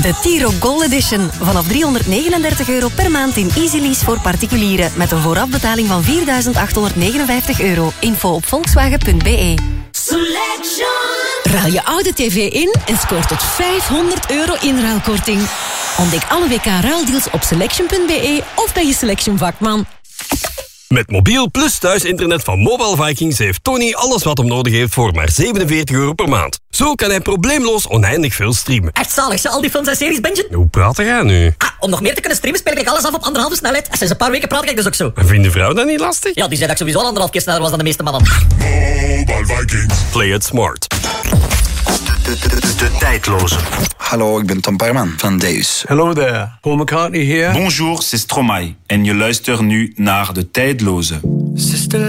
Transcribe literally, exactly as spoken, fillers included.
De Tiro Gold Edition. Vanaf driehonderdnegenendertig euro per maand in Easy Lease voor particulieren. Met een voorafbetaling van vierduizend achthonderdnegenenvijftig euro. Info op volkswagen punt b e. Selection. Ruil je oude tv in en scoort tot vijfhonderd euro inruilkorting. Ontdek alle W K-ruildeals op selection punt b e of bij je Selection vakman. Met mobiel plus thuisinternet van Mobile Vikings heeft Tony alles wat hem nodig heeft voor maar zevenenveertig euro per maand. Zo kan hij probleemloos oneindig veel streamen. Echt zalig, ze al die films en series bingen. Hoe praat jij nu? Ah, om nog meer te kunnen streamen speel ik alles af op anderhalve snelheid. En sinds een paar weken praat ik dus ook zo. En vindt de vrouw dat niet lastig? Ja, die zei dat ik sowieso al anderhalf keer sneller was dan de meeste mannen. Mobile Vikings. Play it smart. De, de, de, de, de tijdloze. Hallo, ik ben Tom Parman van Deus. Hello there, Paul McCartney here. Bonjour, c'est Stromae. En je luistert nu naar De Tijdloze. Sister.